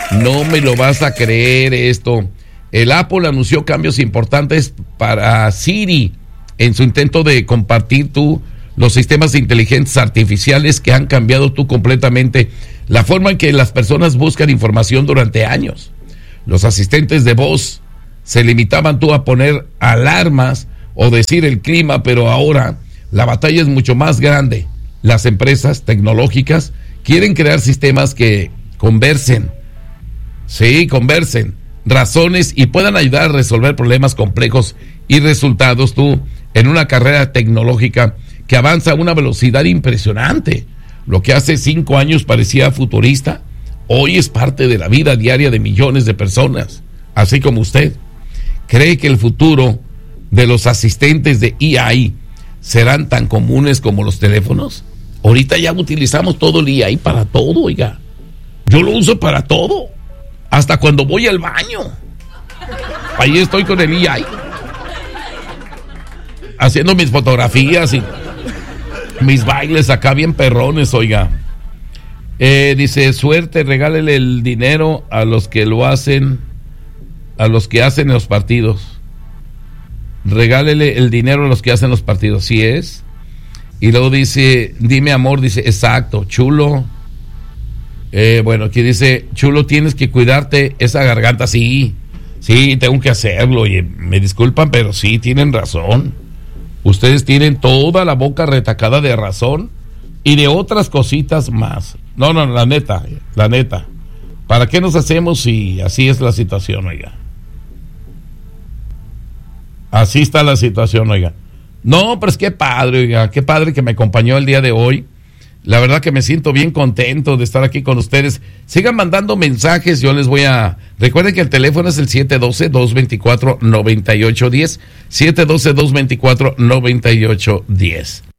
No me lo vas a creer esto. El Apple anunció cambios importantes para Siri en su intento de compartir los sistemas inteligentes artificiales que han cambiado completamente la forma en que las personas buscan información durante años. Los asistentes de voz se limitaban a poner alarmas o decir el clima, pero ahora la batalla es mucho más grande. Las empresas tecnológicas quieren crear sistemas que conversen razones y puedan ayudar a resolver problemas complejos y resultados en una carrera tecnológica que avanza a una velocidad impresionante. Lo que hace 5 años parecía futurista, hoy es parte de la vida diaria de millones de personas, así como usted. ¿Cree que el futuro de los asistentes de AI serán tan comunes como los teléfonos? Ahorita ya utilizamos todo el AI para todo, oiga. Yo lo uso para todo, hasta cuando voy al baño. Ahí estoy con el AI, haciendo mis fotografías y mis bailes acá bien perrones, oiga. Dice, suerte, regálele el dinero a los que lo hacen, a los que hacen los partidos. Regálele el dinero a los que hacen los partidos, ¿sí es? Y luego dice, dime amor, dice, exacto, chulo. Bueno, aquí dice, chulo, tienes que cuidarte esa garganta. Sí, tengo que hacerlo. Y me disculpan, pero sí, tienen razón. Ustedes tienen toda la boca retacada de razón y de otras cositas más. No, la neta. ¿Para qué nos hacemos si así es la situación, oiga? Así está la situación, oiga. No, pero es que padre, oiga, qué padre que me acompañó el día de hoy. La verdad que me siento bien contento de estar aquí con ustedes. Sigan mandando mensajes, yo les voy a... Recuerden que el teléfono es el 712-224-9810, 712-224-9810.